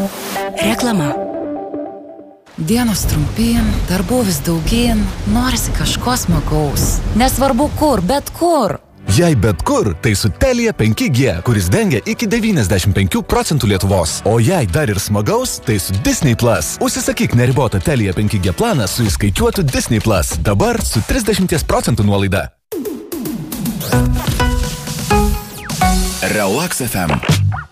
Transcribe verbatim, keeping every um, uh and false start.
Reklama. Dienos trumpyn, darbų vis daugyn, norisi kažko smagaus. Nesvarbu kur, bet kur. Jei bet kur, tai su Telia penki G, kuris dengia iki devyniasdešimt penkių procentų Lietuvos. O jei dar ir smagaus, tai su Disney Plus. Užsisakyk neribotą Telia penki G planą su įskaičiuotu Disney Plus. Dabar su trisdešimt procentų nuolaida. Relax F M.